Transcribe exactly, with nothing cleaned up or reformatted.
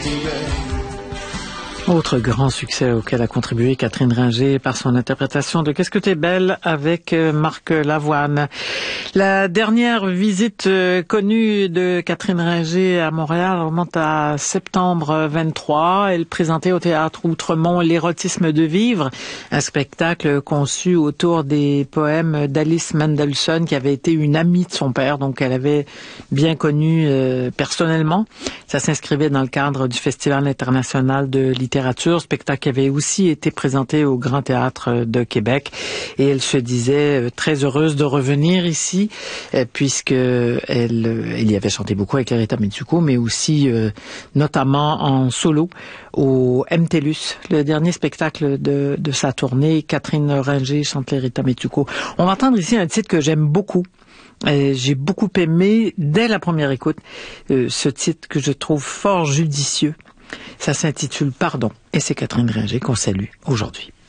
Autre grand succès auquel a contribué Catherine Ringer par son interprétation de « Qu'est-ce que t'es belle » avec Marc Lavoine. La dernière visite connue de Catherine Ringer à Montréal remonte à septembre vingt-trois. Elle présentait au Théâtre Outremont L'érotisme de vivre, un spectacle conçu autour des poèmes d'Alice Mendelssohn, qui avait été une amie de son père, donc elle avait bien connu euh, personnellement. Ça s'inscrivait dans le cadre du Festival international de littérature, spectacle qui avait aussi été présenté au Grand Théâtre de Québec. Et elle se disait très heureuse de revenir ici, puisque elle, elle y avait chanté beaucoup avec Lerita Mitsuko, mais aussi euh, notamment en solo au M T L U S, le dernier spectacle de, de sa tournée. Catherine Ringer chante Lerita Mitsuko. On va entendre ici un titre que j'aime beaucoup. Euh, j'ai beaucoup aimé, dès la première écoute, euh, ce titre que je trouve fort judicieux. Ça s'intitule « Pardon » et c'est Catherine Ringer qu'on salue aujourd'hui.